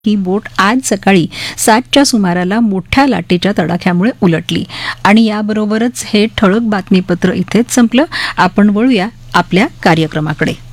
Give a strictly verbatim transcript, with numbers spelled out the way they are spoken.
ही बोट आज सकाळी सातच्या सुमाराला मोठ्या लाटेच्या तडाख्यामुळे उलटली. आणि याबरोबरच हे ठळक बातमीपत्र इथेच संपलं. आपण वळूया आपल्या कार्यक्रमाकडे.